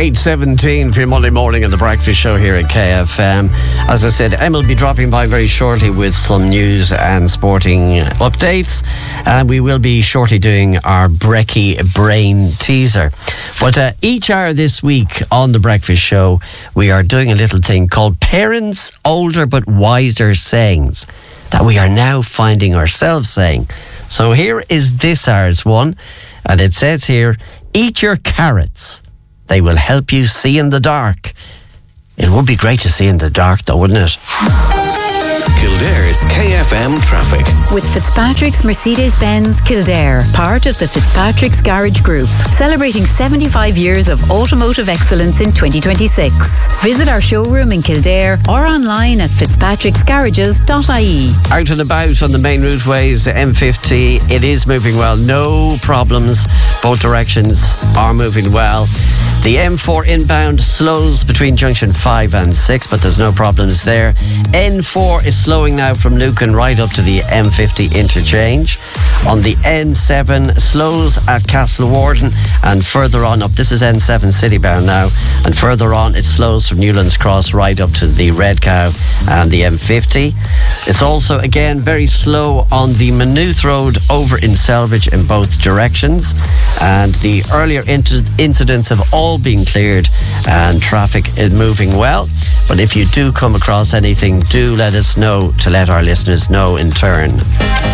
8:17 for your Monday morning on the Breakfast Show here at KFM. As I said, Emma will be dropping by very shortly with some news and sporting updates, and we will be shortly doing our Brekkie Brain teaser. But each hour this week on the Breakfast Show, we are doing a little thing called Parents' Older But Wiser Sayings that we are now finding ourselves saying. So here is this hour's one, and it says here, eat your carrots. They will help you see in the dark. It would be great to see in the dark though, wouldn't it? Kildare's KFM traffic. With Fitzpatrick's Mercedes-Benz Kildare, part of the Fitzpatrick's Garage Group, celebrating 75 years of automotive excellence in 2026. Visit our showroom in Kildare or online at fitzpatricksgarages.ie. Out and about on the main routeways, M50, it is moving well. No problems. Both directions are moving well. The M4 inbound slows between junction 5 and 6, but there's no problems there. N4 is slowing now from Lucan right up to the M50 interchange. On the N7, slows at Castle Warden and further on up. This is N7 citybound now, and further on it slows from Newlands Cross right up to the Red Cow and the M50. It's also again very slow on the Maynooth Road over in Selvage in both directions, and the earlier incidents have all been cleared and traffic is moving well. But if you do come across anything, do let us know to let our listeners know in turn.